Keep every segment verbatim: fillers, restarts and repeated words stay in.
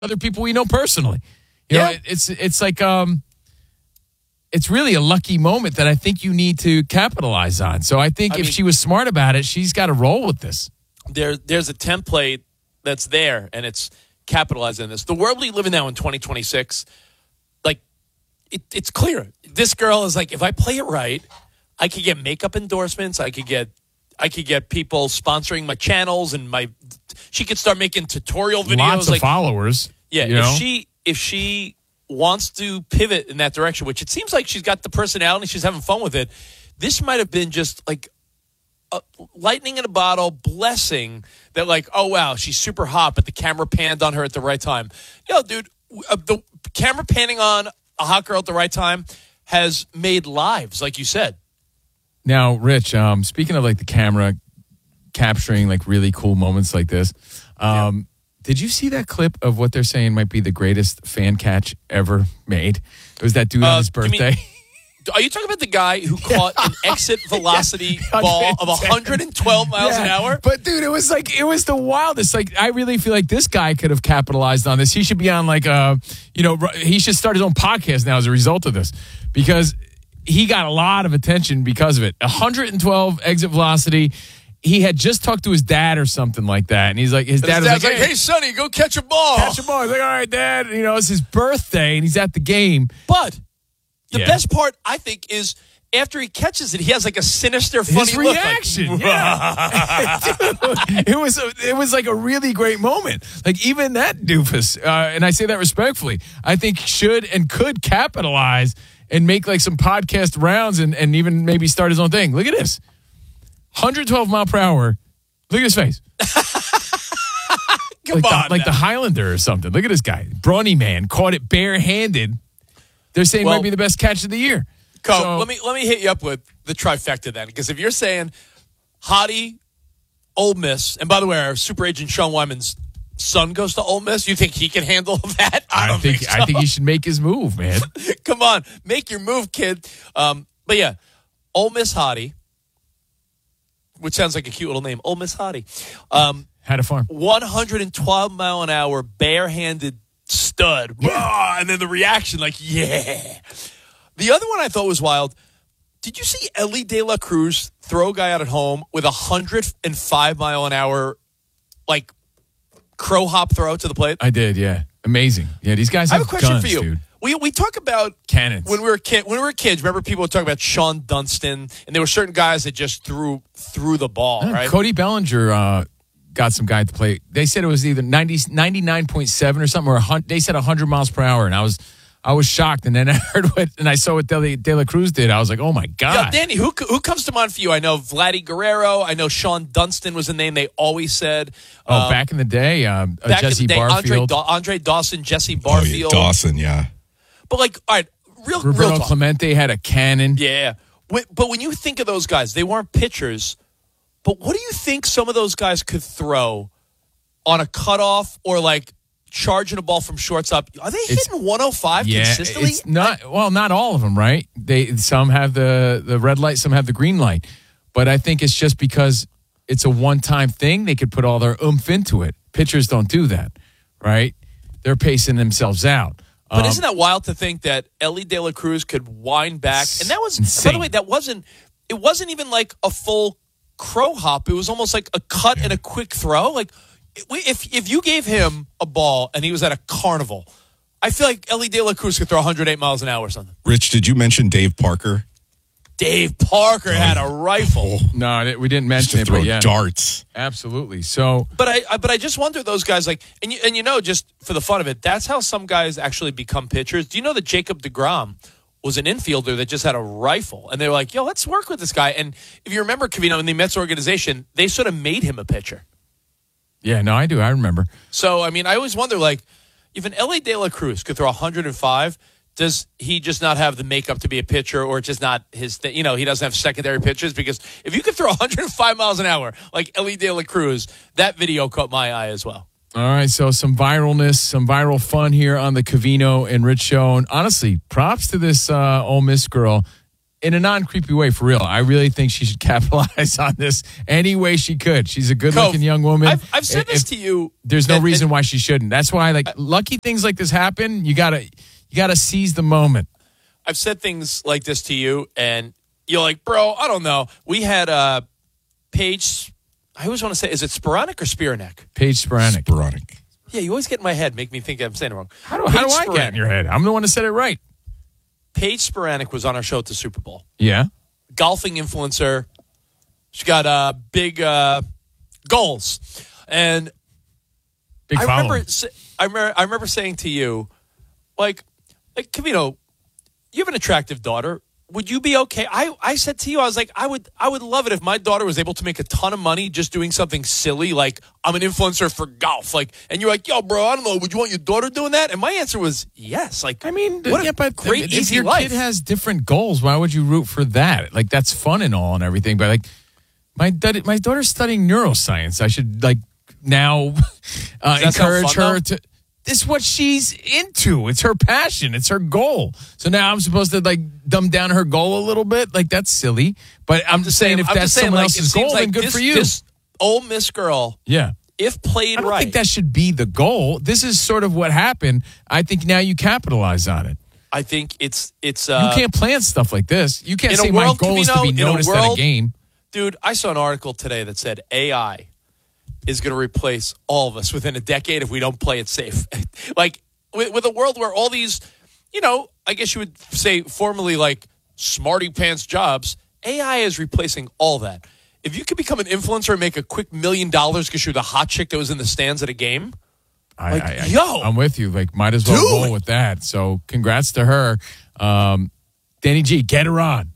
other people we know personally. You yeah. know, it, it's it's like um, it's really a lucky moment that I think you need to capitalize on. So I think I if mean, she was smart about it, she's got to roll with this. There, there's a template that's there, and it's capitalizing this. The world we live in now in twenty twenty-six, like, it, it's clear. This girl is like, if I play it right, I could get makeup endorsements. I could get, I could get people sponsoring my channels, and my. She could start making tutorial videos. Lots of like, followers. Yeah, you if know? she if she wants to pivot in that direction, which it seems like she's got the personality, she's having fun with it. This might have been just like a lightning in a bottle, blessing that, like, oh wow, she's super hot, but the camera panned on her at the right time. Yo, dude, uh, the camera panning on a hot girl at the right time has made lives, like you said. Now, Rich, um, speaking of like the camera capturing like really cool moments like this, um, yeah. Did you see that clip of what they're saying might be the greatest fan catch ever made? It was that dude uh, on his birthday. You mean, are you talking about the guy who caught an exit velocity yeah, ball of one hundred twelve miles yeah. an hour? But dude, it was like it was the wildest. Like, I really feel like this guy could have capitalized on this. He should be on like a, you know, he should start his own podcast now as a result of this, because he got a lot of attention because of it. one hundred twelve exit velocity. He had just talked to his dad or something like that. And he's like, his dad his was like, like, hey, hey, Sonny, go catch a ball. Catch a ball. He's like, all right, Dad. You know, it's his birthday and he's at the game. But the yeah. best part, I think, is after he catches it, he has like a sinister, funny his reaction. Look like, yeah. Dude, it was, a, it was like a really great moment. Like, even that doofus, uh, and I say that respectfully, I think should and could capitalize and make like some podcast rounds and, and even maybe start his own thing. Look at this. one hundred twelve mile per hour. Look at his face. Come like on. The, like the Highlander or something. Look at this guy. Brawny man caught it barehanded. They're saying well, might be the best catch of the year. Cole, so, let me let me hit you up with the trifecta then. Because if you're saying Hottie, Ole Miss, and by the way, our super agent Sean Wyman's son goes to Ole Miss, you think he can handle that? I, I don't think, think so. I think he should make his move, man. Come on. Make your move, kid. Um, but yeah, Ole Miss Hottie, which sounds like a cute little name, Ole Miss Hottie. Um, Had a farm. one hundred twelve mile an hour, barehanded stud. Yeah. And then the reaction, like, yeah. The other one I thought was wild. Did you see Ellie De La Cruz throw a guy out at home with a one hundred five mile an hour, like, crow hop throw to the plate? I did, yeah. Amazing. Yeah, these guys have, I have a question guns, for you. Dude. We we talk about cannons when we were kid when we were kids. Remember, people would talk about Sean Dunston, and there were certain guys that just threw threw the ball. Yeah, right? Cody Bellinger uh, got some guy to play. They said it was either ninety, ninety-nine point seven or something, or a, they said one hundred miles per hour, and I was I was shocked. And then I heard what, and I saw what De, De La Cruz did. I was like, oh my god. Yeah, Danny, who who comes to mind for you? I know Vladdy Guerrero. I know Sean Dunston was the name they always said. Oh, um, back in the day, um, uh, back Jesse in the day, Andre, Barfield, da- Andre Dawson, Jesse Barfield, oh, yeah, Dawson, yeah. But like, all right, real Roberto real talk. Clemente had a cannon. Yeah, but when you think of those guys, they weren't pitchers. But what do you think some of those guys could throw on a cutoff or like charging a ball from shortstop? Are they It's- hitting one oh five Yeah, consistently? it's not well, not all of them, right? They some have the the red light, some have the green light. But I think it's just because it's a one-time thing. They could put all their oomph into it. Pitchers don't do that, right? They're pacing themselves out. But Um, isn't that wild to think that Ellie De La Cruz could wind back? And that was, insane. by the way, that wasn't, it wasn't even like a full crow hop. It was almost like a cut and a quick throw. Like, if if you gave him a ball and he was at a carnival, I feel like Ellie De La Cruz could throw one hundred eight miles an hour or something. Rich, did you mention Dave Parker? Dave Parker had a rifle. No, we didn't mention Used it, to throw but yeah, darts. absolutely. So, But I, I but I just wonder those guys like and you and you know just for the fun of it, that's how some guys actually become pitchers. Do you know that Jacob deGrom was an infielder that just had a rifle, and they were like, "Yo, let's work with this guy." And if you remember, Covino, in the Mets organization, they sort of made him a pitcher. yeah, no, I do. I remember. So I mean, I always wonder like if an Ellie De La Cruz could throw one hundred five. Does he just not have the makeup to be a pitcher, or just not his thing? You know, he doesn't have secondary pitches? Because if you could throw one hundred five miles an hour like Ellie De La Cruz, that video caught my eye as well. All right, so some viralness, some viral fun here on the Covino and Rich show. And honestly, props to this uh, Ole Miss girl. in a non-creepy way, for real, I really think she should capitalize on this any way she could. She's a good-looking Cove, young woman. I've, I've said If- this to you. There's no and- reason and why she shouldn't. That's why, like, lucky things like this happen. You gotta, you gotta seize the moment. I've said things like this to you, and you're like, bro, I don't know. We had uh, Paige, I always want to say, is it Sporonic or Spiranek? Paige Sporanic. Sporonic. Yeah, you always get in my head, make me think I'm saying it wrong. How do, how do I Paige get in your head? I'm the one that said it right. Paige Sporanic was on our show at the Super Bowl. Yeah. Golfing influencer. She got uh, big uh, goals. And Big I following. remember, sa- I remember, I remember saying to you, like, like Cavino, you have an attractive daughter. Would you be okay? I, I said to you, I was like, I would I would love it if my daughter was able to make a ton of money just doing something silly, like I'm an influencer for golf. Like, and you're like, yo, bro, I don't know, would you want your daughter doing that? And my answer was yes. Like, I mean, what yeah, a but great, if easy your life. kid has different goals, why would you root for that? Like, that's fun and all and everything, but like, my da- my daughter's studying neuroscience. I should like now uh, Does that sound encourage fun, her though? to. This is what she's into. It's her passion. It's her goal. So now I'm supposed to like dumb down her goal a little bit. Like that's silly. But I'm just saying, if I'm that's just saying, someone like, else's it seems goal, like then good this, for you. This Ole Miss girl, Yeah. if played I don't right, think that should be the goal. This is sort of what happened. I think now you capitalize on it. I think it's it's. Uh, You can't plan stuff like this. You can't in a say my world, goal is to Camino, be in a noticed at a world- game. Dude, I saw an article today that said A I is going to replace all of us within a decade if we don't play it safe. Like, with, with a world where all these, you know, I guess you would say formerly like smarty pants jobs, A I is replacing all that. If you could become an influencer and make a quick million dollars because you're the hot chick that was in the stands at a game, I, Like, I, I, yo, I'm with you. Like, might as well do roll it. with that. So, congrats to her. Um, Danny G, get her on.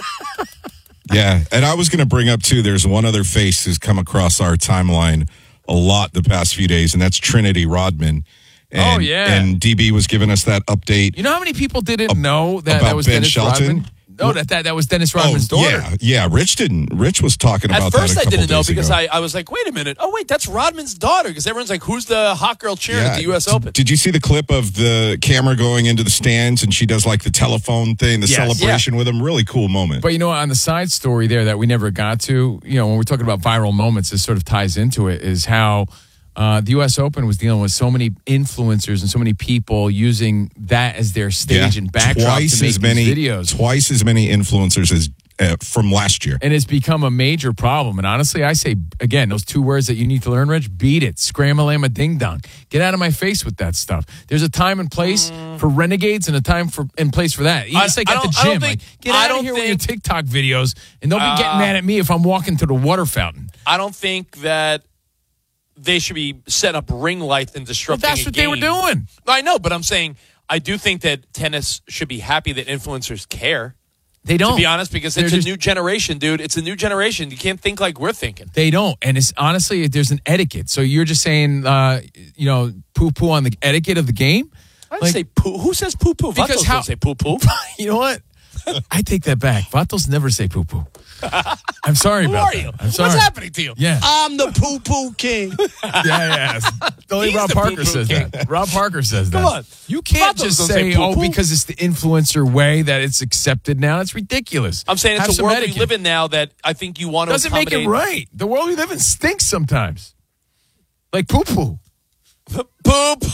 Yeah, and I was going to bring up too. There's one other face who's come across our timeline a lot the past few days, and that's Trinity Rodman. And, Oh, yeah. and D B was giving us that update. You know how many people didn't know that about that was Ben Dennis Shelton? Rodman? No, that, that that was Dennis Oh, Rodman's daughter. yeah, yeah. Rich didn't. Rich was talking at about first that a I couple didn't know days because ago. I, I was like, wait a minute. Oh, wait, that's Rodman's daughter because everyone's like, who's the hot girl cheering at the U S D- Open? Did you see the clip of the camera going into the stands and she does like the telephone thing, the Yes. celebration with him? Really cool moment. But you know, on the side story there that we never got to, you know, when we're talking about viral moments, this sort of ties into it, is how uh, the U S Open was dealing with so many influencers and so many people using that as their stage and backdrop twice to make as many these videos. twice as many influencers as uh, from last year. And it's become a major problem. And honestly, I say, again, those two words that you need to learn, Rich, beat it. Scram-a-lam-a ding-dong. Get out of my face with that stuff. There's a time and place for renegades and a time for and place for that. Even I- just like I at the don't- I don't gym. think- like, get I out of don't here with your think- TikTok videos. And don't be Uh, getting mad at me if I'm walking to the water fountain. I don't think that they should be set up ring lights and But disrupting that's a what they were game. doing. I know, but I'm saying I do think that tennis should be happy that influencers care. They don't. To be honest, because They're it's a just- new generation, dude. It's a new generation. You can't think like we're thinking. They don't. And it's honestly, there's an etiquette. So you're just saying, uh, you know, poo-poo on the etiquette of the game? I Like- say poo. Who says poo poo? Because Vatos how- don't say poo poo. You know what? I take that back. Vatos never say poo-poo. I'm sorry Who about are that. you? I'm sorry. What's happening to you? Yeah. I'm the poo poo king. Yeah, yeah. Only He's Rob the Parker poo-poo says king. that. Rob Parker says that. Come on. You can't Vatos just don't say, say oh, poo-poo. because it's the influencer way that it's accepted now. It's ridiculous. I'm saying Have it's a some world etiquette. we live in now that I think you want to Doesn't make accommodate. it right. The world we live in stinks sometimes. Like poo-poo. Poop.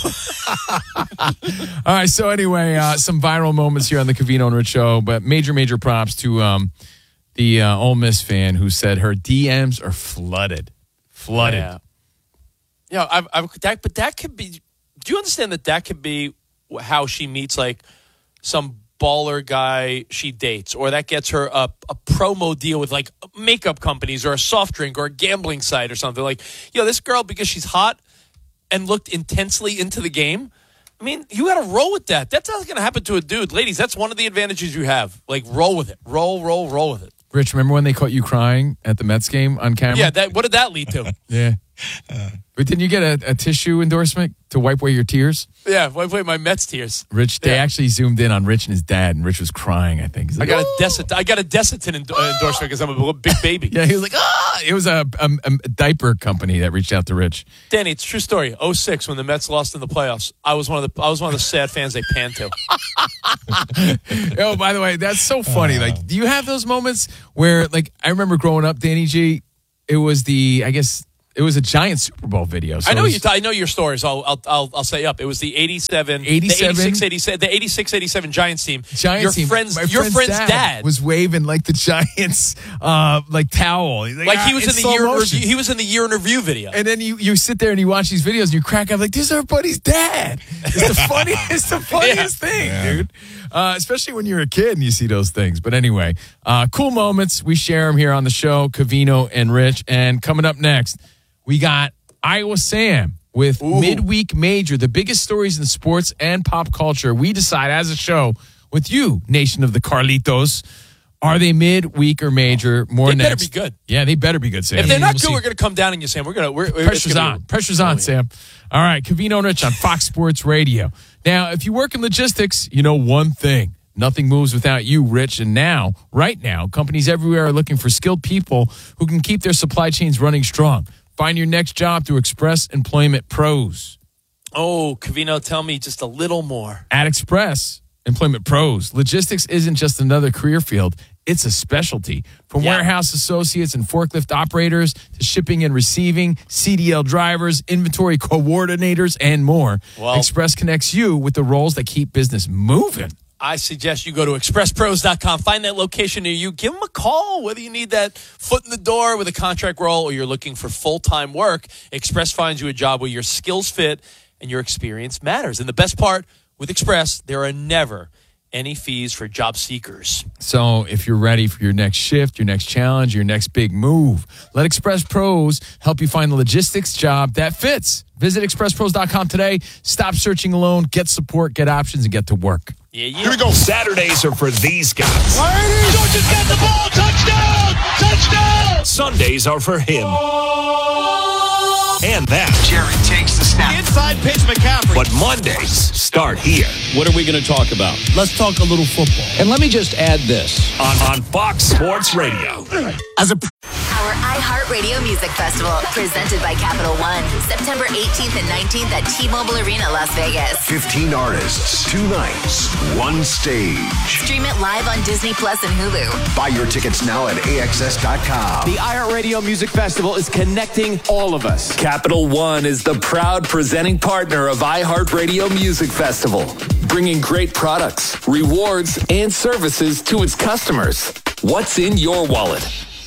All right. So anyway, uh, some viral moments here on the Cavino and Rich Show, but major, major props to um, the uh, Ole Miss fan who said her D Ms are flooded, flooded. Yeah. Yeah, I've, I've, that, but that could be. Do you understand that that could be how she meets like some baller guy she dates, or that gets her a, a promo deal with like makeup companies or a soft drink or a gambling site or something? Like, yo, this girl, because she's hot and looked intensely into the game. I mean, you got to roll with that. That's not going to happen to a dude. Ladies, that's one of the advantages you have. Like, roll with it. Roll, roll, roll with it. Rich, remember when they caught you crying at the Mets game on camera? Yeah, that. What did that lead to? Yeah. But didn't you get a, a tissue endorsement to wipe away your tears? Yeah, wipe away my Mets tears. Rich, they Yeah. actually zoomed in on Rich and his dad, and Rich was crying, I think. He's I like, got "Oh." a Desitin. I got a Desitin endo- endorsement because I'm a big baby. Yeah, he was like, ah! It was a, a, a diaper company that reached out to Rich. Danny, it's a true story. oh six when the Mets lost in the playoffs. I was one of the I was one of the sad fans they panned to. Oh, by the way, that's so funny. Like, do you have those moments where, like, I remember growing up, Danny G, it was the, I guess, it was a giant Super Bowl video. So I know was, you. T- I know your stories. I'll I'll I'll, I'll say up. It was the eighty-seven, eighty-seven the eighty-six, eighty-seven, the eighty-six, eighty-seven Giants team. Giants your team. friend's My your friend's dad, dad was waving like the Giants, uh, like towel. He's like, like ah, he was in the slow year in motion. review, he was in the year in review video. And then you, you sit there and you watch these videos and you crack up like, this is our buddy's dad. It's the funniest, it's the funniest Yeah. thing, Yeah. dude. Uh, especially when you're a kid and you see those things. But anyway, uh, cool moments. We share them here on the show, Covino and Rich. And coming up next, we got Iowa Sam with Ooh. Midweek Major, the biggest stories in sports and pop culture. We decide as a show with you, Nation of the Carlitos, are they midweek or major? More They better next. be good. Yeah, they better be good, Sam. If they're not We'll good, see. we're going to come down on you, Sam. We're going to. We're, we're- it's Pressure's gonna on. be- Pressure's on, Oh, yeah. Sam. All right, Covino and Rich on Fox Sports Radio. Now, if you work in logistics, you know one thing. Nothing moves without you, Rich. And now, right now, companies everywhere are looking for skilled people who can keep their supply chains running strong. Find your next job through Express Employment Pros. Oh, Covino, tell me just a little more. At Express Employment Pros, logistics isn't just another career field, it's a specialty. From Yeah. warehouse associates and forklift operators to shipping and receiving, C D L drivers, inventory coordinators, and more. Well- Express connects you with the roles that keep business moving. I suggest you go to express pros dot com, find that location near you, give them a call, whether you need that foot in the door with a contract role or you're looking for full-time work. Express finds you a job where your skills fit and your experience matters. And the best part, with Express, there are never any fees for job seekers. So if you're ready for your next shift, your next challenge, your next big move, let Express Pros help you find the logistics job that fits. Visit express pros dot com today. Stop searching alone. Get support, get options, and get to work. Yeah, yeah. Here we go. Saturdays are for these guys. Georgia's got the ball. Touchdown! Touchdown! Sundays are for him. And that. Jared takes the snap. Inside pitch, McCaffrey. But Mondays start here What are we going to talk about? Let's talk a little football. And let me just add this. on, on Fox Sports Radio. As a Our iHeartRadio Music Festival, presented by Capital One, September eighteenth and nineteenth at T-Mobile Arena, Las Vegas. fifteen artists, two nights, one stage. Stream it live on Disney Plus and Hulu. Buy your tickets now at A X S dot com. The iHeartRadio Music Festival is connecting all of us. Capital One is the proud presenting partner of iHeartRadio Music Festival, bringing great products, rewards, and services to its customers. What's in your wallet?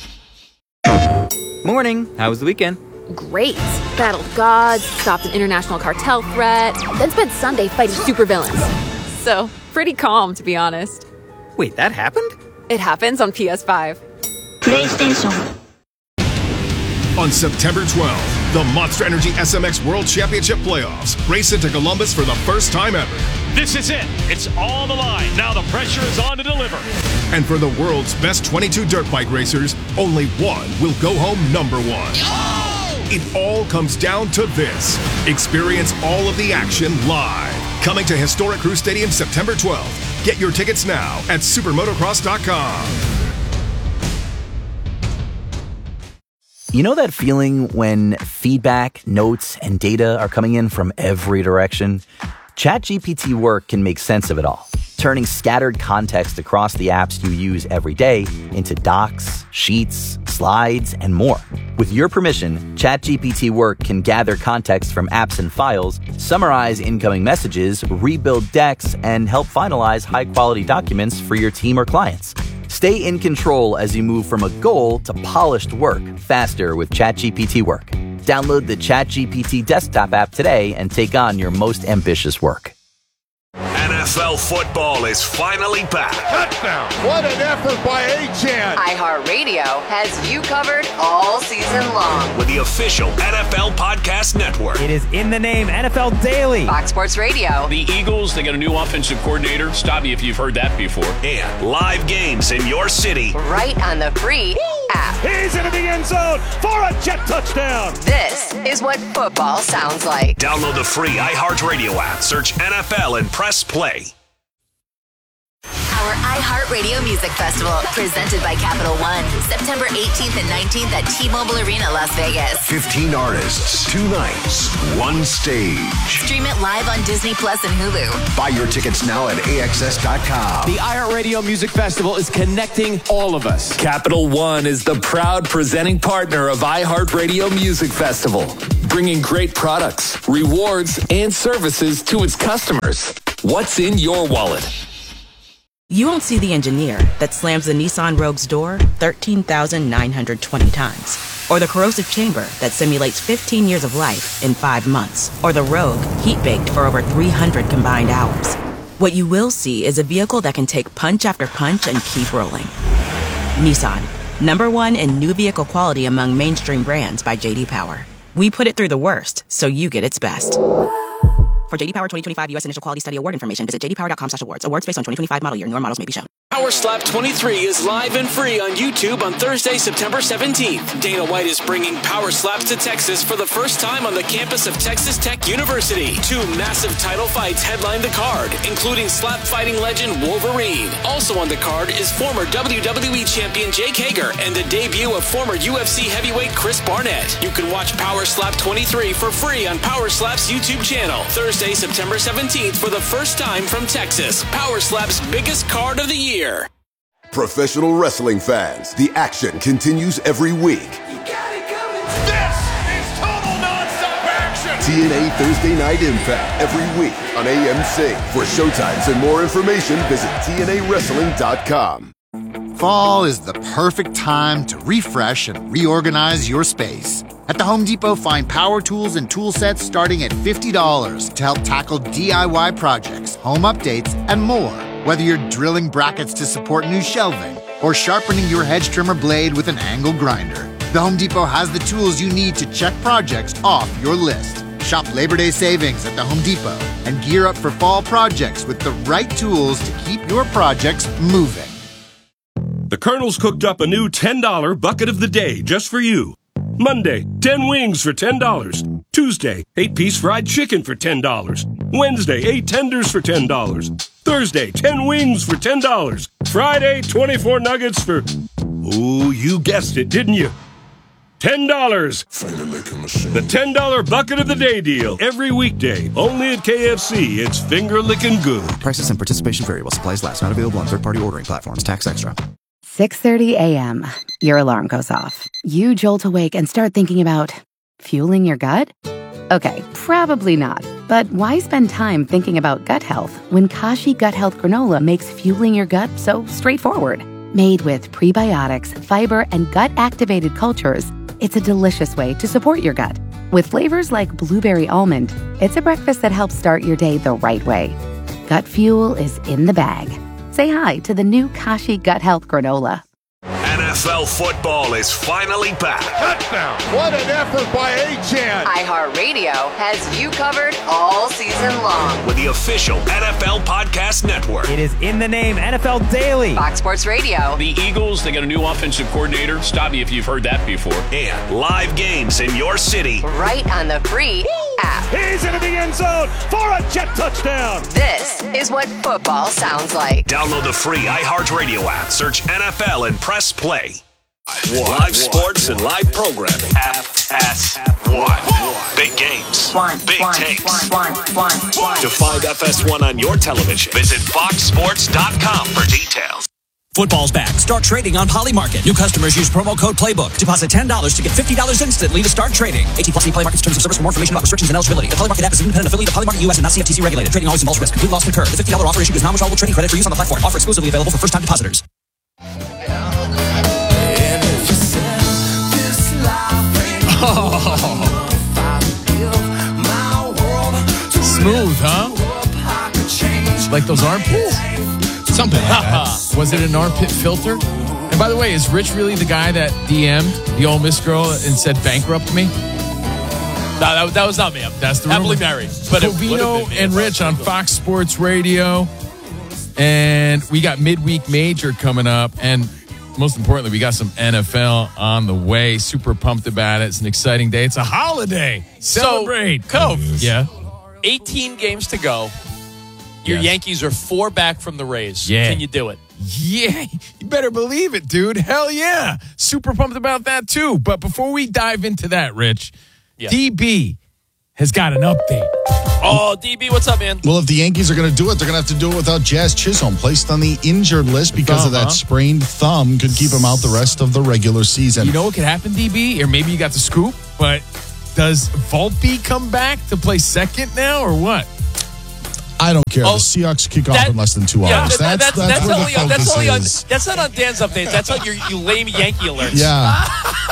Morning. How was the weekend? Great. Battled gods, stopped an international cartel threat, then spent Sunday fighting supervillains. So, pretty calm, to be honest. Wait, that happened? It happens on P S five. PlayStation. On September twelfth, the Monster Energy S M X World Championship Playoffs race into Columbus for the first time ever. This is it. It's on the line. Now the pressure is on to deliver. And for the world's best twenty-two dirt bike racers, only one will go home number one. It all comes down to this. Experience all of the action live. Coming to historic Crew Stadium September twelfth. Get your tickets now at supermotocross dot com. You know that feeling when feedback, notes, and data are coming in from every direction? ChatGPT Work can make sense of it all, turning scattered context across the apps you use every day into docs, sheets, slides, and more. With your permission, ChatGPT Work can gather context from apps and files, summarize incoming messages, rebuild decks, and help finalize high-quality documents for your team or clients. Stay in control as you move from a goal to polished work faster with ChatGPT Work. Download the ChatGPT desktop app today and take on your most ambitious work. N F L football is finally back. touchdown. What an effort by Achane. iHeartRadio has you covered all season long. With the official N F L Podcast Network. It is in the name, N F L Daily. Fox Sports Radio. The Eagles, they got a new offensive coordinator. Stop me if you've heard that before. And live games in your city. Right on the free app. He's into the end zone for a jet touchdown. This is what football sounds like. Download the free iHeartRadio app. Search N F L and press play. Our Our iHeartRadio Music Festival, presented by Capital One, September eighteenth and nineteenth at T-Mobile Arena, Las Vegas. fifteen artists, two nights, one stage. Stream it live on Disney Plus and Hulu. Buy your tickets now at A X S dot com. The iHeartRadio Music Festival is connecting all of us. Capital One is the proud presenting partner of iHeartRadio Music Festival, bringing great products, rewards, and services to its customers. What's in your wallet? You won't see the engineer that slams the Nissan Rogue's door thirteen thousand nine hundred twenty times. Or the corrosive chamber that simulates fifteen years of life in five months. Or the Rogue heat-baked for over three hundred combined hours. What you will see is a vehicle that can take punch after punch and keep rolling. Nissan, number one in new vehicle quality among mainstream brands by J D Power. We put it through the worst, so you get its best. For J D Power twenty twenty-five U S Initial Quality Study Award information, visit j d power dot com slash awards. Awards based on twenty twenty-five model year. Newer models may be shown. Power Slap twenty-three is live and free on YouTube on Thursday, September seventeenth. Dana White is bringing Power Slaps to Texas for the first time on the campus of Texas Tech University. Two massive title fights headline the card, including slap fighting legend Wolverine. Also on the card is former W W E champion Jake Hager and the debut of former U F C heavyweight Chris Barnett. You can watch Power Slap twenty-three for free on Power Slap's YouTube channel. Thursday, September seventeenth for the first time from Texas. Power Slap's biggest card of the year. Professional wrestling fans, the action continues every week. You got it coming. This is total nonstop action. T N A Thursday Night Impact every week on A M C. For showtimes and more information, visit T N A wrestling dot com. Fall is the perfect time to refresh and reorganize your space. At the Home Depot, find power tools and tool sets starting at fifty dollars to help tackle D I Y projects, home updates, and more. Whether you're drilling brackets to support new shelving or sharpening your hedge trimmer blade with an angle grinder, the Home Depot has the tools you need to check projects off your list. Shop Labor Day savings at the Home Depot and gear up for fall projects with the right tools to keep your projects moving. The Colonel's cooked up a new ten dollar bucket of the day just for you. Monday, ten wings for ten dollars. Tuesday, eight piece fried chicken for ten dollars. Wednesday, eight tenders for ten dollars. Thursday, ten wings for ten dollars. Friday, twenty-four nuggets for... Ooh, you guessed it, didn't you? ten dollars. The ten dollar bucket of the day deal. Every weekday, only at K F C. It's finger-licking good. Prices and participation vary while supplies last. Not available on third-party ordering platforms. Tax extra. six thirty a.m. Your alarm goes off. You jolt awake and start thinking about fueling your gut? Okay, probably not. But why spend time thinking about gut health when Kashi Gut Health Granola makes fueling your gut so straightforward? Made with prebiotics, fiber, and gut-activated cultures, it's a delicious way to support your gut. With flavors like blueberry almond, it's a breakfast that helps start your day the right way. Gut fuel is in the bag. Say hi to the new Kashi Gut Health Granola. N F L football is finally back. Touchdown. What an effort by A-Chan. iHeartRadio has you covered all season long. With the official N F L Podcast Network. It is in the name, N F L Daily. Fox Sports Radio. The Eagles, they got a new offensive coordinator. Stop me if you've heard that before. And live games in your city. Right on the free Woo! app. He's into the end zone for a jet touchdown. This is what football sounds like. Download the free iHeartRadio app. Search N F L and press play. One, live sports one, and live programming. F S one. Big games. One, big one, takes. One, one, one, one. To find F S one on your television, visit fox sports dot com for details. Football's back. Start trading on Polymarket. New customers use promo code PLAYBOOK. Deposit ten dollars to get fifty dollars instantly to start trading. eighteen plus Polymarket's terms of service. For more information about restrictions and eligibility. The Polymarket app is an independent affiliate of Polymarket U S and not C F T C regulated. Trading always involves risk. Complete loss can occur. The fifty dollars offer issued is non-withdrawable trading credit for use on the platform. Offer exclusively available for first-time depositors. Oh. Smooth, huh? Like those armpits. Something like that. Was it an armpit filter? And by the way, is Rich really the guy that D M'd the Ole Miss girl and said bankrupt me? No, that, that was not me. I'm That's the happily rumor. married. But Covino and Rich on Fox Sports Radio. And we got midweek major coming up. And most importantly, we got some N F L on the way. Super pumped about it. It's an exciting day. It's a holiday. Celebrate. So, Cove. Yeah. eighteen games to go. Your Yes. Yankees are four back from the Rays. Yeah. Can you do it? Yeah, you better believe it, dude. Hell yeah. Super pumped about that, too. But before we dive into that, Rich, Yeah. D B has got an update. Oh, D B, what's up, man? Well, if the Yankees are going to do it, they're going to have to do it without Jazz Chisholm, placed on the injured list because of Uh-huh. that sprained thumb. Could keep him out the rest of the regular season. You know what could happen, D B? Or maybe you got the scoop, but does Volpe come back to play second now or what? I don't care. Oh, the Seahawks kick off that- in less than two Yeah, hours. that- That's, that's, that's, that's, where only, the that's focus only on is. that's not on Dan's updates. That's on your you lame Yankee alerts. Yeah.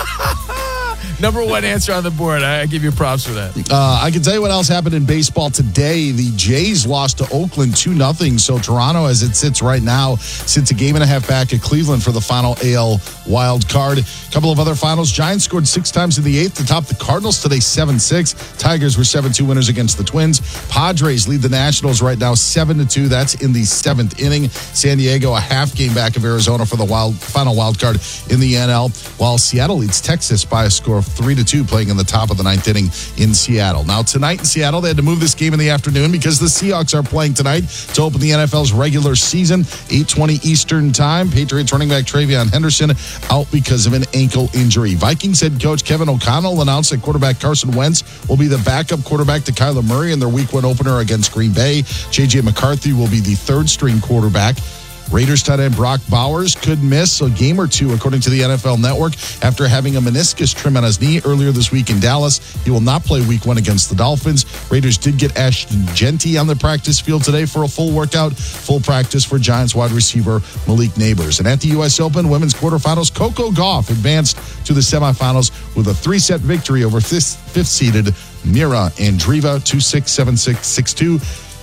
Number one answer on the board. I give you props for that. Uh, I can tell you what else happened in baseball today. The Jays lost to Oakland two nothing. So Toronto, as it sits right now, sits a game and a half back at Cleveland for the final A L wild card. A couple of other finals. Giants scored six times in the eighth to top the Cardinals today seven six. Tigers were seven two winners against the Twins. Padres lead the Nationals right now seven to two. That's in the seventh inning. San Diego a half game back of Arizona for the wild final wild card in the N L, while Seattle leads Texas by a score of three to two, playing in the top of the ninth inning in Seattle. Now tonight in Seattle, they had to move this game in the afternoon because the Seahawks are playing tonight to open the N F L's regular season, eight twenty Eastern time. Patriots running back Travion Henderson out because of an ankle injury. Vikings head coach Kevin O'Connell announced that quarterback Carson Wentz will be the backup quarterback to Kyler Murray in their week one opener against Green Bay. J J McCarthy will be the third string quarterback. Raiders tight end Brock Bowers could miss a game or two, according to the N F L Network, after having a meniscus trim on his knee earlier this week in Dallas. He will not play week one against the Dolphins. Raiders did get Ashton Genty on the practice field today for a full workout, full practice for Giants wide receiver Malik Neighbors. And at the U S Open Women's Quarterfinals, Coco Gauff advanced to the semifinals with a three-set victory over fifth, fifth-seeded Mira Andreeva, two six, seven six, six two.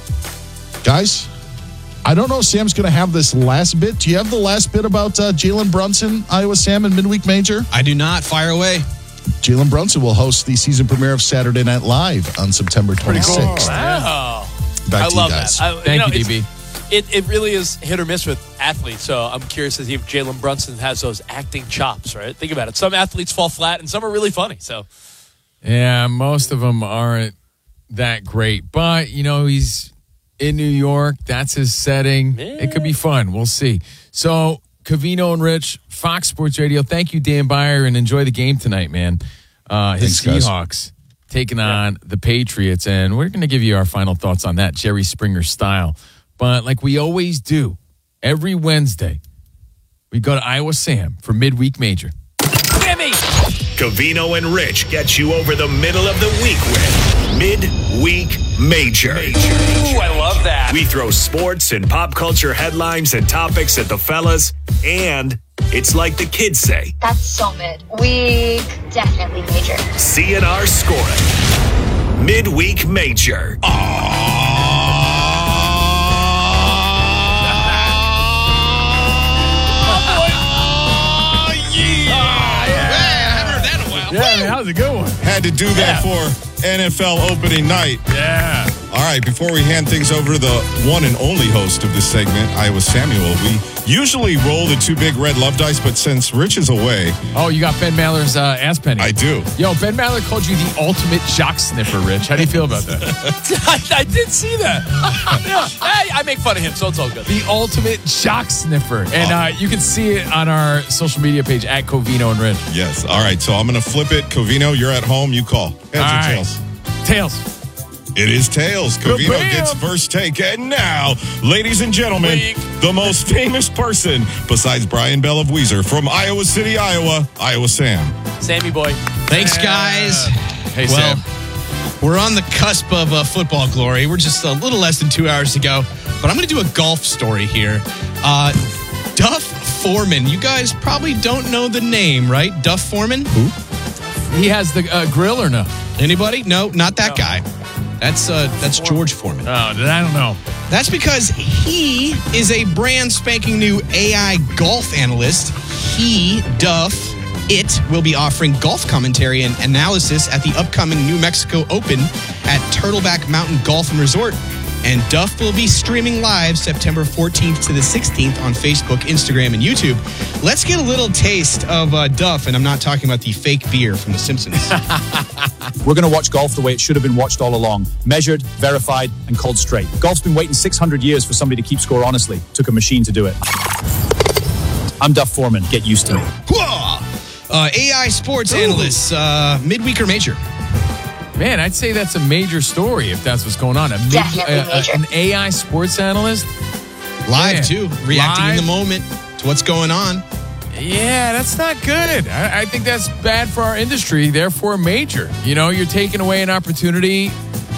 Guys, I don't know if Sam's going to have this last bit. Do you have the last bit about uh, Jalen Brunson, Iowa Sam, and Midweek Major? I do not. Fire away. Jalen Brunson will host the season premiere of Saturday Night Live on September twenty-sixth. Wow. Back I to love you guys. that. I, Thank know, you, D B. It, it really is hit or miss with athletes, so I'm curious to see if Jalen Brunson has those acting chops, right? Think about it. Some athletes fall flat, and some are really funny, so... Yeah, most of them aren't that great. But, you know, he's in New York. That's his setting. Yeah. It could be fun. We'll see. So, Covino and Rich, Fox Sports Radio. Thank you, Dan Byer, and enjoy the game tonight, man. Uh, his Thanks, guys. Seahawks taking on the Patriots, and we're going to give you our final thoughts on that, Jerry Springer style. But like we always do, every Wednesday, we go to Iowa Sam for Midweek Major. Jimmy! Covino and Rich get you over the middle of the week with Midweek Major. Ooh, I love that. We throw sports and pop culture headlines and topics at the fellas, and it's like the kids say. That's so mid. Week, definitely major. C N R scoring. Midweek Major. Yeah, man, that was a good one. Had to do that Yeah. for N F L opening night. Yeah. All right, before we hand things over to the one and only host of this segment, Iowa Samuel, we usually roll the two big red love dice, but since Rich is away, Oh, you got Ben Maller's uh, ass penny. I do. Yo, Ben Maller called you the ultimate jock sniffer, Rich. How do you feel about that? I, I did see that. Yeah. Hey, I make fun of him, so it's all good. The ultimate jock sniffer. And uh, you can see it on our social media page at Covino and Rich. Yes. All right, so I'm going to flip it. Covino, you're at home. You call. Heads All or right. tails? Tails. It is tails. Covino Bam. gets first take. And now, ladies and gentlemen, Week. the most famous person besides Brian Bell of Weezer from Iowa City, Iowa, Iowa Sam. Sammy boy. Thanks, guys. Hey, well, Sam. we're on the cusp of uh, football glory. We're just a little less than two hours to go. But I'm going to do a golf story here. Uh, Duff Foreman. You guys probably don't know the name, right? Duff Foreman? Who? He has the uh, grill or no? Anybody? No, not that No. guy. That's uh, that's George Foreman. Oh, I don't know. That's because he is a brand spanking new A I golf analyst. He, Duff, it will be offering golf commentary and analysis at the upcoming New Mexico Open at Turtleback Mountain Golf and Resort. And Duff will be streaming live September fourteenth to the sixteenth on Facebook, Instagram, and YouTube. Let's get a little taste of uh, Duff, and I'm not talking about the fake beer from The Simpsons. We're going to watch golf the way it should have been watched all along. Measured, verified, and called straight. Golf's been waiting six hundred years for somebody to keep score honestly. Took a machine to do it. I'm Duff Foreman. Get used to me. Uh, A I sports analysts, uh, midweek or major? Man, I'd say that's a major story if that's what's going on. A mid, Definitely uh, major. An A I sports analyst? Live, Man, too. Reacting live? in the moment to what's going on. Yeah, that's not good. I, I think that's bad for our industry, therefore major. You know, you're taking away an opportunity.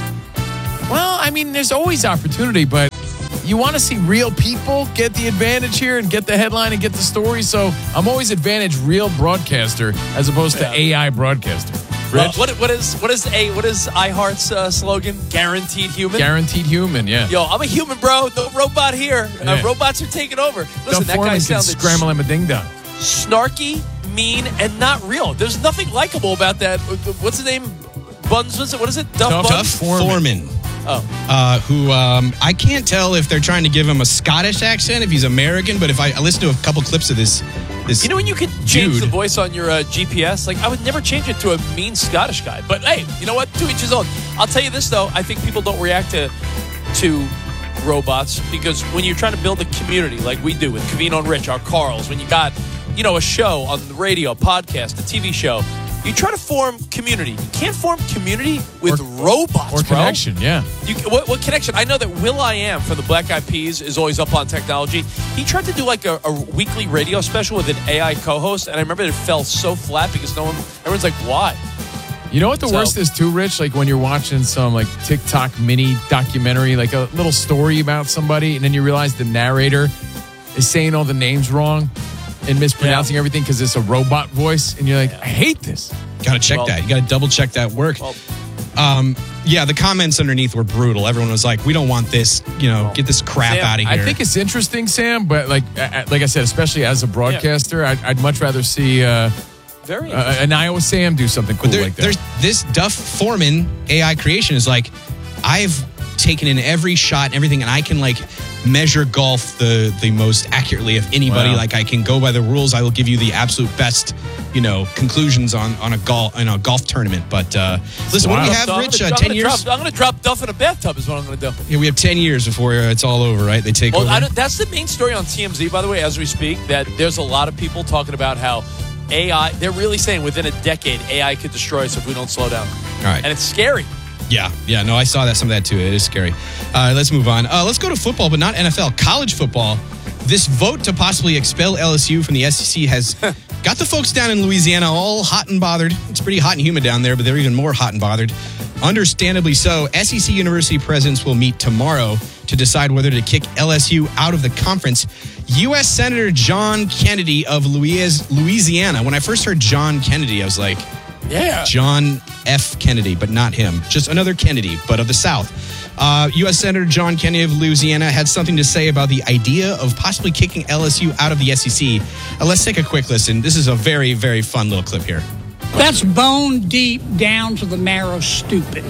Well, I mean, there's always opportunity, but you want to see real people get the advantage here and get the headline and get the story. So I'm always advantage real broadcaster as opposed to A I broadcaster. Well, Rich? what what is what is a what is iHeart's uh, slogan? Guaranteed human. Guaranteed human, yeah. Yo, I'm a human, bro. No robot here. Yeah. Uh, robots are taking over. Listen, Duff that Foreman guy can sounded scramble him a ding dong. snarky, mean, and not real. There's nothing likable about that. What's the name? Buns, was it? What is it? Duff, Duff, Buns? Duff Foreman. Oh. Uh, who um, I can't tell if they're trying to give him a Scottish accent, if he's American, but if I, I listen to a couple clips of this, this You know when you can change dude. the voice on your uh, G P S? Like, I would never change it to a mean Scottish guy. But hey, you know what? To each his own. I'll tell you this, though. I think people don't react to to robots because when you're trying to build a community like we do with Kavino and Rich, our Carls, when you got, you know, a show on the radio, a podcast, a T V show, you try to form community. You can't form community with Or- robots, Or bro. connection, yeah. You, what, what connection? I know that Will.i.am from the Black Eyed Peas is always up on technology. He tried to do like a, a weekly radio special with an A I co-host, and I remember it fell so flat because no one, everyone's like, why? You know what the So- worst is too, Rich? Like when you're watching some like TikTok mini documentary, like a little story about somebody, and then you realize the narrator is saying all the names wrong and mispronouncing everything because it's a robot voice, and you're like, I hate this. Got to check Well- that. You got to double check that work. Well- um, yeah, the comments underneath were brutal. Everyone was like, "We don't want this. You know, get this crap Sam, out of here." I think it's interesting, Sam, but like uh, like I said, especially as a broadcaster, I'd, I'd much rather see uh, Very uh, an Iowa Sam do something cool But there, like that. there's this Duff Foreman A I creation is like, I've taken in every shot and everything, and I can like measure golf the the most accurately of anybody. Wow. Like I can go by the rules. I will give you the absolute best, you know, conclusions on on a golf in a golf tournament. But uh, listen, what do we Wow. have, So I'm Rich? gonna- Uh, I'm ten gonna years. Drop, I'm going to drop Duff in a bathtub is what I'm going to do. Yeah, we have ten years before uh, it's all over, right? They take Well, over. I don't, that's the main story on T M Z, by the way, as we speak, that there's a lot of people talking about how A I, they're really saying within a decade, A I could destroy us if we don't slow down. All right. And it's scary. Yeah, yeah, no, I saw that some of that too. It is scary. Uh, let's move on. Uh, let's go to football, but not N F L. College football. This vote to possibly expel L S U from the S E C has got the folks down in Louisiana all hot and bothered. It's pretty hot and humid down there, but they're even more hot and bothered. Understandably so. S E C University presidents will meet tomorrow to decide whether to kick L S U out of the conference. U S Senator John Kennedy of Louis- Louisiana. When I first heard John Kennedy, I was like, Yeah. John F. Kennedy, but not him. Just another Kennedy, but of the South. Uh, U S Senator John Kennedy of Louisiana had something to say about the idea of possibly kicking L S U out of the S E C. Uh, let's take a quick listen. This is a very, very fun little clip here. That's bone deep down to the marrow stupid.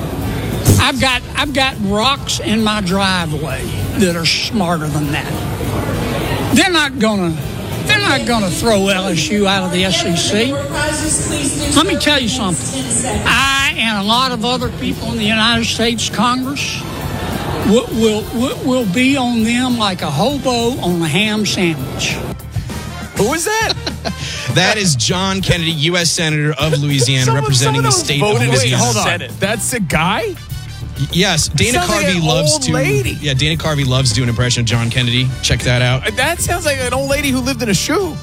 I've got I've got rocks in my driveway that are smarter than that. They're not gonna they're not gonna throw L S U out of the S E C. Let me tell you something. I and a lot of other people in the United States Congress will will will, will be on them like a hobo on a ham sandwich. Who was that? That is John Kennedy, U S Senator of Louisiana, Someone- representing someone the was state of voted in the Louisiana. Hold on. Senate. That's a guy? Yes, Dana Sounds like Carvey an loves old to. lady. Yeah, Dana Carvey loves to do an impression of John Kennedy. Check that out. That sounds like an old lady who lived in a shoe.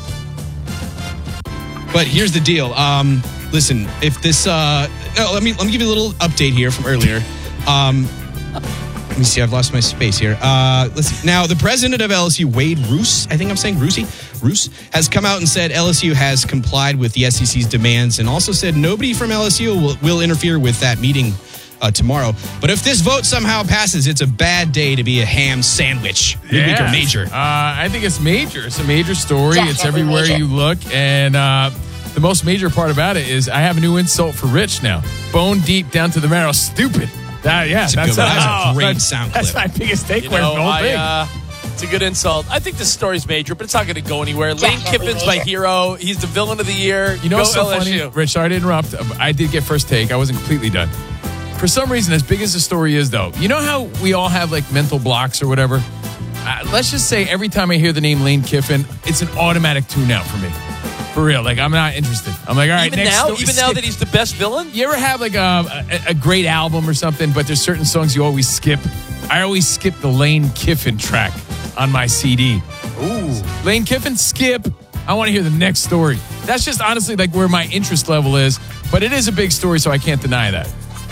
But here's the deal. Um, listen, if this, uh, no, let me let me give you a little update here from earlier. Um, let me see. I've lost my space here. Uh, let's see. Now, the president of L S U, Wade Roos, I think I'm saying Roosey, Roos, has come out and said L S U has complied with the S E C's demands, and also said nobody from L S U will, will interfere with that meeting uh, tomorrow. But if this vote somehow passes, it's a bad day to be a ham sandwich. Midweek or major? Uh, I think it's major. It's a major story. Definitely it's everywhere major. you look. And uh, the most major part about it is I have a new insult for Rich now. Bone deep down to the marrow. Stupid. That, yeah, That's a that's, good one. That was a oh, great that's- sound That's clip. my biggest takeaway You from know, the whole I, thing. uh, it's a good insult. I think this story's major, but it's not going to go anywhere. Lane Definitely Kiffin's my major. hero. He's the villain of the year. You know Go what's so L S U. funny? Rich, sorry to interrupt. I did get first take. I wasn't completely done. For some reason, as big as the story is, though, you know how we all have like mental blocks or whatever? Uh, let's just say every time I hear the name Lane Kiffin, it's an automatic tune out for me. For real. Like, I'm not interested. I'm like, all right, Even next now, sto- even now that he's the best villain? You ever have like a, a, a great album or something, but there's certain songs you always skip? I always skip the Lane Kiffin track on my C D. Ooh. Lane Kiffin, skip. I want to hear the next story. That's just honestly like where my interest level is, but it is a big story, so I can't deny that.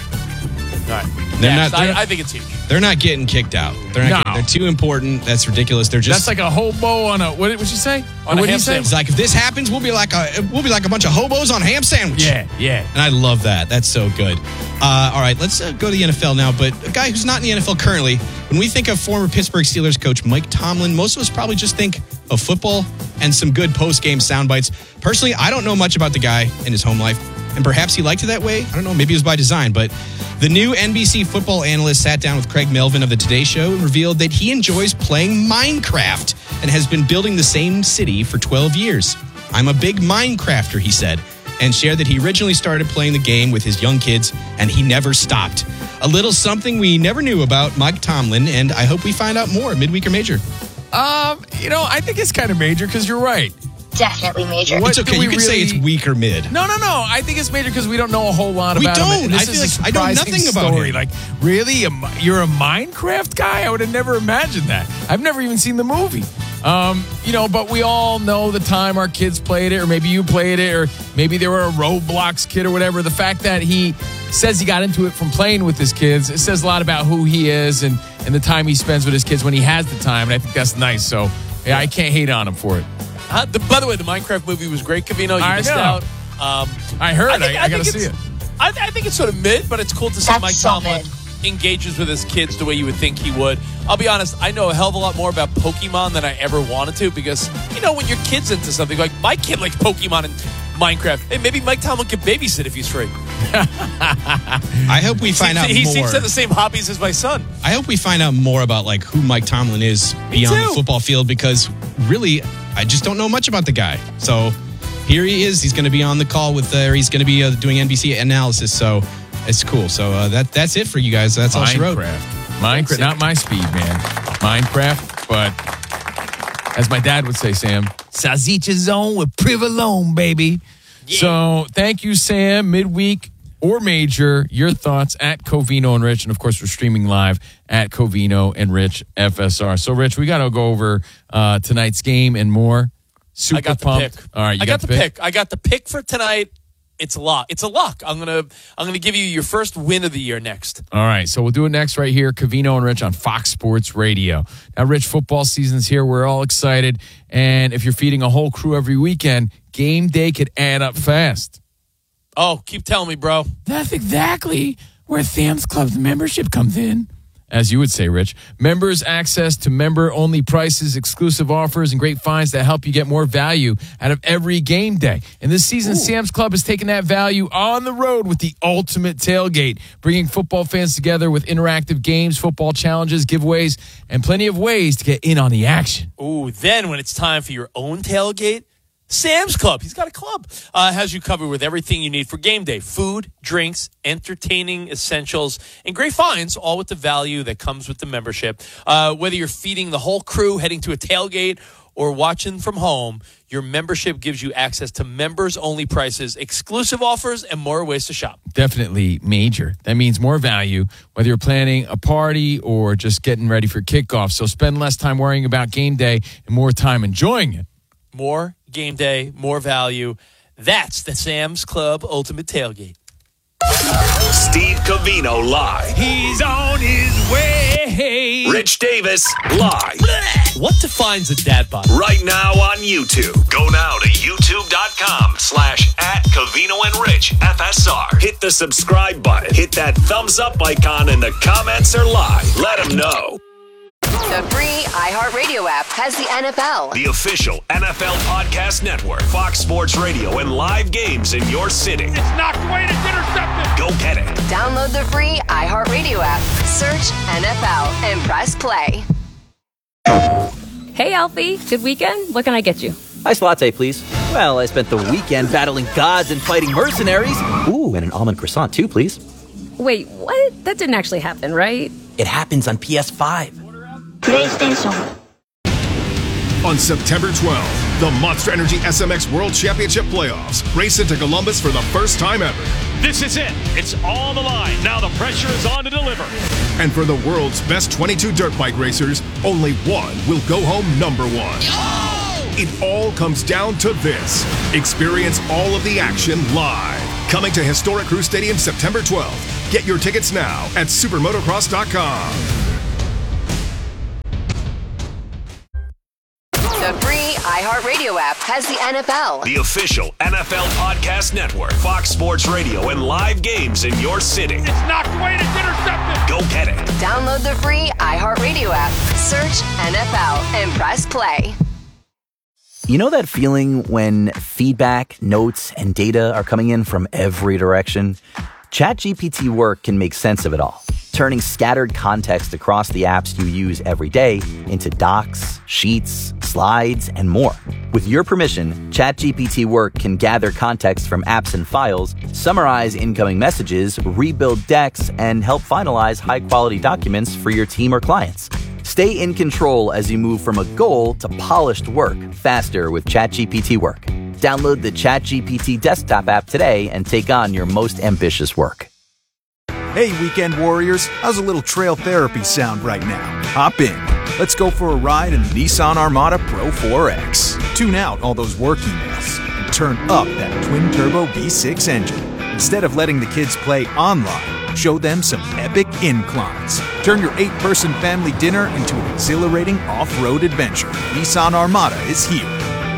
All right. They're Next. not- they're- I, I think it's huge. They're not getting kicked out. They're not. No. Getting, they're too important. That's ridiculous. They're just. That's like a hobo on a, what did you say? On a what did ham you say? It's like if this happens, we'll be like a we'll be like a bunch of hobos on a ham sandwich. Yeah, yeah. And I love that. That's so good. Uh, all right, let's uh, go to the N F L now. But a guy who's not in the N F L currently, when we think of former Pittsburgh Steelers coach Mike Tomlin, most of us probably just think of football and some good post-game sound bites. Personally, I don't know much about the guy in his home life, and perhaps he liked it that way. I don't know. Maybe it was by design, but the new N B C football analyst sat down with Craig Melvin of the Today Show and revealed that he enjoys playing Minecraft and has been building the same city for twelve years. I'm a big Minecrafter, he said, and shared that he originally started playing the game with his young kids and he never stopped. A little something we never knew about Mike Tomlin, and I hope we find out more midweek or major. Um, you know, I think it's kind of major because you're right. Definitely major. What It's okay. do You we can say it's really- weak or mid. No, no, no. I think it's major because we don't know a whole lot We about him. don't. And This I is feel a like I know surprising nothing about story. him. Like, really? A Mi- You're a Minecraft guy? I would have never imagined that. I've never even seen the movie. Um, you know, but we all know the time our kids played it, or maybe you played it, or maybe they were a Roblox kid or whatever. The fact that he says he got into it from playing with his kids, it says a lot about who he is and, and the time he spends with his kids when he has the time. And I think that's nice. So, yeah, I can't hate on him for it. Uh, the, by the way, the Minecraft movie was great, Covino. You I missed know. out. Um, I heard. I, think- I, got to think see it's- it. I, I think it's sort of mid, but it's cool to see That's Mike so Tomlin mid. engages with his kids the way you would think he would. I'll be honest, I know a hell of a lot more about Pokemon than I ever wanted to because, you know, when your kid's into something, like my kid likes Pokemon and Minecraft, hey, maybe Mike Tomlin can babysit if he's free. I hope we find Seems- out he more. seems to have the same hobbies as my son. I hope we find out more about like who Mike Tomlin is beyond too. the football field because really, I just don't know much about the guy. So here he is. He's going to be on the call with, uh, or he's going to be uh, doing N B C analysis. So it's cool. So uh, that that's it for you guys. That's all she wrote. Minecraft. Minecraft, not my speed, man. Minecraft, but as my dad would say, Sam, Salsicha zone with Privalone, baby. So thank you, Sam. Midweek or major, your thoughts at Covino and Rich. And of course, we're streaming live at Covino and Rich F S R. So, Rich, we got to go over uh, tonight's game and more. Super I got the pumped. pick. All right, you I got, got, the pick. I got the pick for tonight. It's a lock. It's a lock. I'm gonna I'm gonna give you your first win of the year next. All right, so we'll do it next right here, Covino and Rich on Fox Sports Radio. Now, Rich, football season's here. We're all excited. And if you're feeding a whole crew every weekend, game day could add up fast. Oh, keep telling me, bro. That's exactly where Sam's Club's membership comes in. As you would say, Rich. Members access to member-only prices, exclusive offers, and great finds that help you get more value out of every game day. And this season, Ooh. Sam's Club is taking that value on the road with the ultimate tailgate, bringing football fans together with interactive games, football challenges, giveaways, and plenty of ways to get in on the action. Ooh, then when it's time for your own tailgate, Sam's Club, he's got a club, uh, has you covered with everything you need for game day. Food, drinks, entertaining essentials, and great finds, all with the value that comes with the membership. Uh, whether you're feeding the whole crew, heading to a tailgate, or watching from home, your membership gives you access to members-only prices, exclusive offers, and more ways to shop. Definitely major. That means more value, whether you're planning a party or just getting ready for kickoff. So spend less time worrying about game day and more time enjoying it. More game day, more value. That's the Sam's Club Ultimate Tailgate. Steve Covino live. He's on his way. Rich Davis live. What defines a dad bod? Right now on YouTube. Go now to youtube.com slash at Covino and Rich F S R. Hit the subscribe button. Hit that thumbs up icon and the comments are live. Let them know. The free iHeartRadio app has the N F L. The official N F L Podcast Network, Fox Sports Radio, and live games in your city. It's knocked away and it's intercepted. Go get it. Download the free iHeartRadio app. Search N F L and press play. Hey, Alfie. Good weekend? What can I get you? Iced latte, please. Well, I spent the weekend battling gods and fighting mercenaries. Ooh, and an almond croissant, too, please. Wait, what? That didn't actually happen, right? It happens on P S five. PlayStation. On September twelfth, the Monster Energy S M X World Championship Playoffs race into Columbus for the first time ever. This is it. It's on the line. Now the pressure is on to deliver. And for the world's best twenty-two dirt bike racers, only one will go home number one. Oh! It all comes down to this. Experience all of the action live. Coming to historic Crew Stadium September twelfth. Get your tickets now at supermotocross dot com. The free iHeartRadio app has the N F L. The official N F L Podcast Network, Fox Sports Radio, and live games in your city. It's knocked away and it's intercepted. Go get it. Download the free iHeartRadio app. Search N F L and press play. You know that feeling when feedback, notes, and data are coming in from every direction? ChatGPT Work can make sense of it all, turning scattered context across the apps you use every day into docs, sheets, slides, and more. With your permission, ChatGPT Work can gather context from apps and files, summarize incoming messages, rebuild decks, and help finalize high-quality documents for your team or clients. Stay in control as you move from a goal to polished work faster with ChatGPT Work. Download the ChatGPT desktop app today and take on your most ambitious work. Hey, weekend warriors, how's a little trail therapy sound right now? Hop in. Let's go for a ride in the Nissan Armada Pro four X. Tune out all those work emails and turn up that twin-turbo V six engine. Instead of letting the kids play online, show them some epic inclines. Turn your eight-person family dinner into an exhilarating off-road adventure. Nissan Armada is here.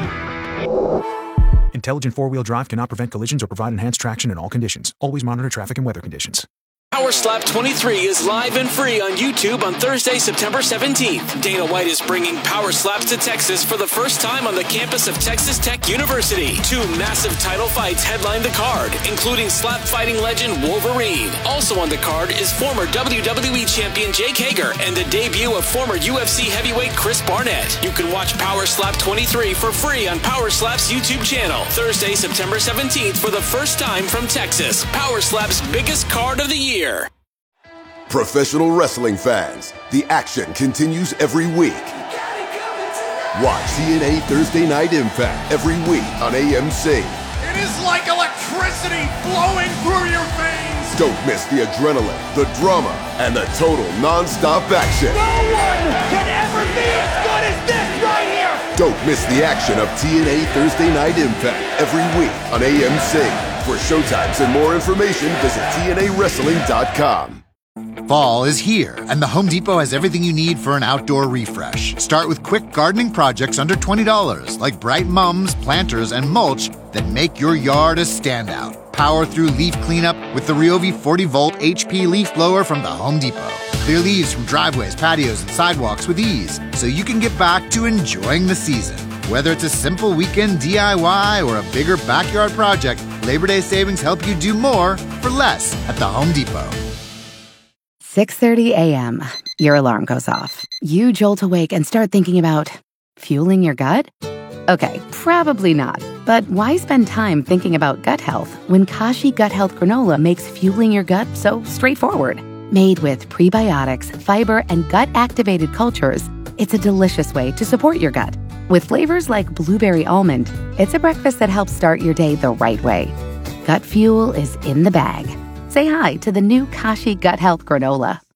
Intelligent four-wheel drive cannot prevent collisions or provide enhanced traction in all conditions. Always monitor traffic and weather conditions. Power Slap twenty-three is live and free on YouTube on Thursday, September seventeenth. Dana White is bringing Power Slaps to Texas for the first time on the campus of Texas Tech University. Two massive title fights headline the card, including slap fighting legend Wolverine. Also on the card is former W W E champion Jake Hager and the debut of former U F C heavyweight Chris Barnett. You can watch Power Slap twenty-three for free on Power Slap's YouTube channel. Thursday, September seventeenth for the first time from Texas. Power Slap's biggest card of the year. Professional wrestling fans, the action continues every week. Watch T N A Thursday Night Impact every week on A M C. It is like electricity flowing through your veins. Don't miss the adrenaline, the drama, and the total non-stop action. No one can ever be as good as this right here. Don't miss the action of T N A Thursday Night Impact every week on A M C. For showtimes and more information, visit T N A wrestling dot com. Fall is here, and the Home Depot has everything you need for an outdoor refresh. Start with quick gardening projects under twenty dollars, like bright mums, planters, and mulch that make your yard a standout. Power through leaf cleanup with the Ryobi forty volt H P leaf blower from the Home Depot. Clear leaves from driveways, patios, and sidewalks with ease, so you can get back to enjoying the season. Whether it's a simple weekend D I Y or a bigger backyard project, Labor Day savings help you do more for less at the Home Depot. six thirty a.m. Your alarm goes off. You jolt awake and start thinking about fueling your gut? Okay, probably not. But why spend time thinking about gut health when Kashi Gut Health Granola makes fueling your gut so straightforward? Made with prebiotics, fiber, and gut-activated cultures, it's a delicious way to support your gut. With flavors like blueberry almond, it's a breakfast that helps start your day the right way. Gut fuel is in the bag. Say hi to the new Kashi Gut Health Granola.